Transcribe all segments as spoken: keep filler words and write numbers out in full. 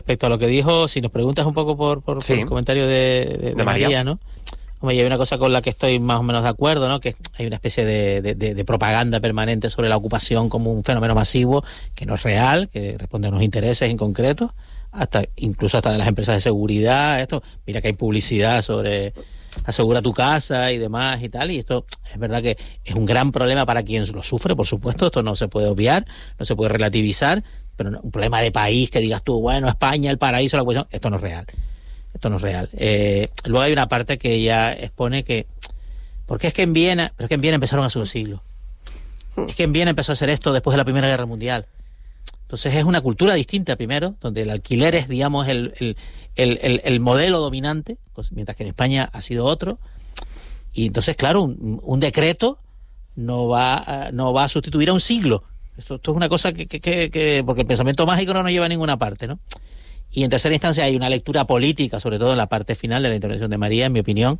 Respecto a lo que dijo, si nos preguntas un poco por, por, sí. por el comentario de, de, de, de María, María, ¿no? Hombre, hay una cosa con la que estoy más o menos de acuerdo, ¿no? Que hay una especie de, de, de, de propaganda permanente sobre la ocupación como un fenómeno masivo que no es real, que responde a unos intereses en concreto, hasta incluso hasta de las empresas de seguridad. Esto, mira que hay publicidad sobre asegura tu casa y demás y tal, y esto es verdad que es un gran problema para quien lo sufre, por supuesto, esto no se puede obviar, no se puede relativizar, pero no, un problema de país que digas tú, bueno, España, el paraíso, la cuestión, esto no es real. Esto no es real. Eh, luego hay una parte que ella expone que, porque es que en Viena, pero es que en Viena empezaron hace un siglo. Es que en Viena empezó a hacer esto después de la Primera Guerra Mundial. Entonces es una cultura distinta primero, donde el alquiler es, digamos, el, el, el, el, el modelo dominante, mientras que en España ha sido otro. Y entonces, claro, un, un decreto no va, no va a sustituir a un siglo. Esto, esto es una cosa que, que, que, que, porque el pensamiento mágico no nos lleva a ninguna parte, ¿no? Y en tercera instancia hay una lectura política, sobre todo en la parte final de la intervención de María, en mi opinión,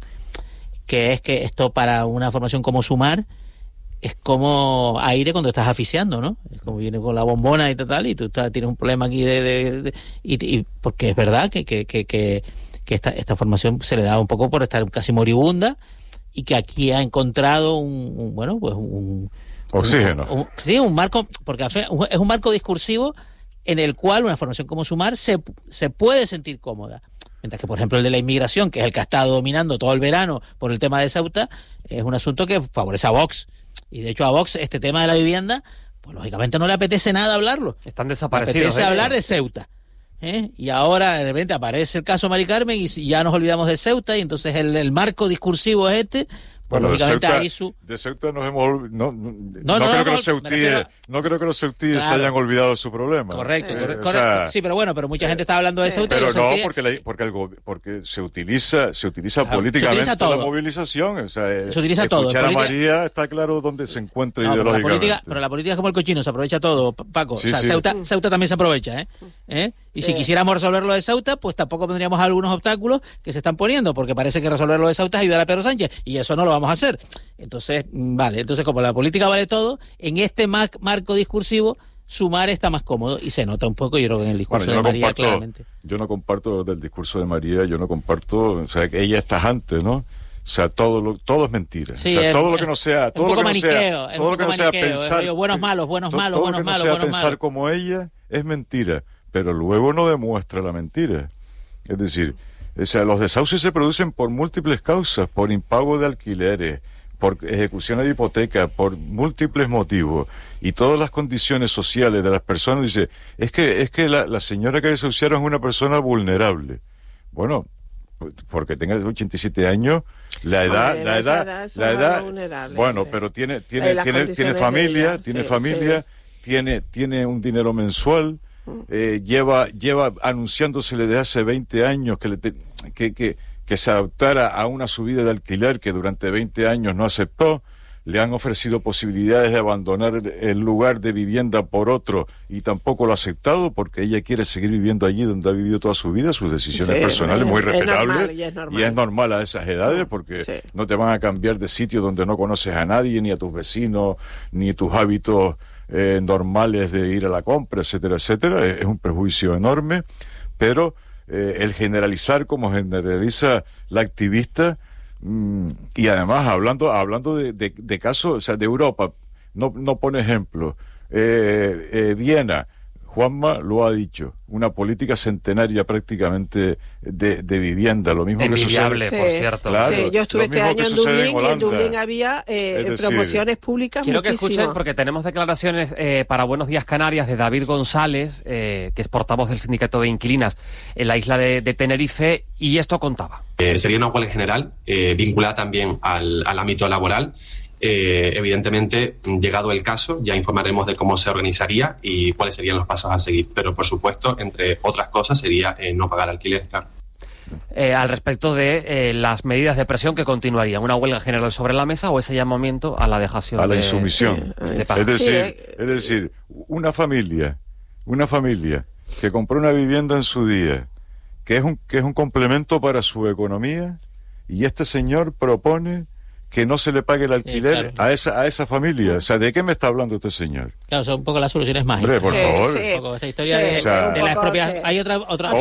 que es que esto para una formación como Sumar es como aire cuando estás asfixiando, ¿no? Es como viene con la bombona y tal, y tú estás, tienes un problema aquí de... de, de y, y porque es verdad que, que, que, que, que esta, esta formación se le da un poco por estar casi moribunda y que aquí ha encontrado un, un bueno, pues un... Oxígeno. Un, un, sí, un marco, porque es un marco discursivo en el cual una formación como Sumar se, se puede sentir cómoda. Mientras que, por ejemplo, el de la inmigración, que es el que ha estado dominando todo el verano por el tema de Ceuta, es un asunto que favorece a Vox. Y de hecho a Vox este tema de la vivienda, pues lógicamente no le apetece nada hablarlo. Están desaparecidos. Le apetece ¿eh? hablar de Ceuta. ¿eh? Y ahora de repente aparece el caso Mari Carmen y ya nos olvidamos de Ceuta y entonces el, el marco discursivo es este. Pues bueno, lógicamente de Ceuta, ahí su... de Ceuta nos hemos no, no, no, no, no, no creo no, que los ceutíes refiero... no creo que los ceutíes claro. se hayan olvidado de su problema. Correcto, eh, correcto, o sea, sí, pero bueno, pero mucha gente está hablando de Ceuta. Pero y no, ceutíes... porque la, porque, el, porque se utiliza se utiliza claro, políticamente se utiliza la movilización, o sea, se utiliza todo. Escuchar política... a María está claro dónde se encuentra no, ideológicamente. Pero la, política, pero la política es como el cochino, se aprovecha todo, Paco. Sí, o sea, sí. Ceuta, Ceuta también se aprovecha, ¿eh? ¿Eh? Y sí. Si quisiéramos resolver lo de Ceuta, pues tampoco tendríamos algunos obstáculos que se están poniendo, porque parece que resolver lo de Ceuta es ayudar a Pedro Sánchez, y eso no lo vamos a hacer. Entonces, vale, entonces como la política vale todo, en este marco discursivo, Sumar está más cómodo, y se nota un poco, yo creo que en el discurso bueno, yo de no María, comparto, claramente. Yo no comparto del discurso de María, yo no comparto, o sea, que ella es tajante, ¿no? O sea, todo lo, todo es mentira. Sí, o sea, es, todo lo que no sea, todo lo que no sea, todo lo que no sea pensar, buenos malos, buenos malos, todo buenos lo que no malos, sea buenos pensar malos. como ella es mentira, pero luego no demuestra la mentira. Es decir, o sea, los desahucios se producen por múltiples causas, por impago de alquileres, por ejecuciones de hipoteca, por múltiples motivos, y todas las condiciones sociales de las personas, dice, es que es que la, la señora que desahuciaron es una persona vulnerable. Bueno, porque tenga ochenta y siete años, la edad, Hombre, la edad, edad la edad, bueno, pero tiene tiene tiene tiene familia, ella, tiene sí, familia, sí. tiene tiene un dinero mensual, eh, lleva lleva anunciándosele desde hace veinte años que le te, que que que se adaptara a una subida de alquiler que durante veinte años no aceptó. Le han ofrecido posibilidades de abandonar el lugar de vivienda por otro y tampoco lo ha aceptado porque ella quiere seguir viviendo allí donde ha vivido toda su vida, sus decisiones sí, personales, es, muy es respetables, normal, y, es normal. y es normal a esas edades porque sí. No te van a cambiar de sitio donde no conoces a nadie, ni a tus vecinos, ni tus hábitos eh, normales de ir a la compra, etcétera, etcétera. Es, es un prejuicio enorme, pero eh, el generalizar como generaliza la activista. Mm, y además hablando hablando de, de, de casos, o sea, de Europa, no, no pone ejemplo. Eh, eh, Viena, Juanma lo ha dicho, una política centenaria prácticamente de, de vivienda, lo mismo envidiable, que sucede. Sí, por cierto. claro, sí, yo estuve este año en Dublín en y en Dublín había eh, decir, promociones públicas quiero muchísimo. que escuchen, porque tenemos declaraciones eh, para Buenos Días Canarias de David González, eh, que es portavoz del sindicato de inquilinas en la isla de, de Tenerife, y esto contaba. Eh, sería una huelga general, eh, vinculada también al, al ámbito laboral. Eh, evidentemente, llegado el caso, ya informaremos de cómo se organizaría y cuáles serían los pasos a seguir. Pero, por supuesto, entre otras cosas, sería eh, no pagar alquiler, claro. Eh, al respecto de eh, las medidas de presión que continuarían, una huelga general sobre la mesa o ese llamamiento a la dejación a la de, insumisión. de, de pagar. Es decir, sí. es decir, una familia, una familia que compró una vivienda en su día, que es un que es un complemento para su economía, y este señor propone que no se le pague el alquiler sí, claro. a esa a esa familia. O sea, ¿de qué me está hablando este señor? Claro, son un poco las soluciones mágicas. Hombre, por sí, favor. Sí, un poco esta historia sí, de, sí, de la poco, expropiación. sí. Hay otra otra